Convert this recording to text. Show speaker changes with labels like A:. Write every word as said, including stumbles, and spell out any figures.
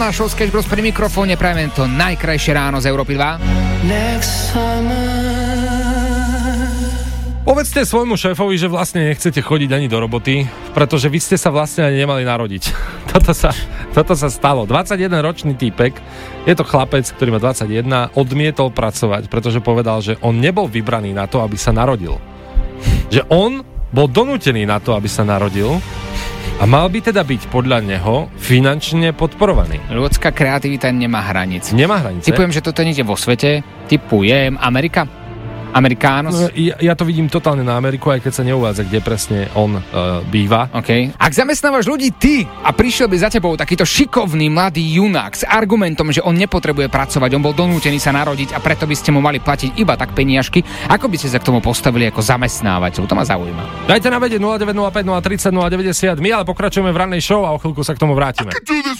A: Ranná show Sketch Bros pri mikrofóne, prajeme to najkrajšie ráno z Európy dva.
B: Povedzte svojmu šéfovi, že vlastne nechcete chodiť ani do roboty, pretože vy ste sa vlastne ani nemali narodiť. Toto sa, toto sa stalo. dvadsaťjedenročný týpek, je to chlapec, ktorý má dvadsaťjeden, odmietol pracovať, pretože povedal, že on nebol vybraný na to, aby sa narodil. Že on bol donútený na to, aby sa narodil a mal by teda byť podľa neho finančne podporovaný.
A: Ľudská kreativita nemá hranic.
B: Nemá hranice.
A: Typujem, že toto niekde vo svete. Typujem Amerika. Amerikános?
B: No, ja, ja to vidím totálne na Ameriku, aj keď sa neuvádza, kde presne on uh, býva.
A: OK. Ak zamestnávaš ľudí ty a prišiel by za tebou takýto šikovný mladý junák s argumentom, že on nepotrebuje pracovať, on bol donútený sa narodiť a preto by ste mu mali platiť iba tak peniažky, ako by ste sa k tomu postavili ako zamestnávateľ? To ma zaujíma.
B: Dajte na vedieť nula deväť nula päť nula tri nula nula deväťdesiat. My ale pokračujeme v rannej show a o chvíľku sa k tomu vrátime.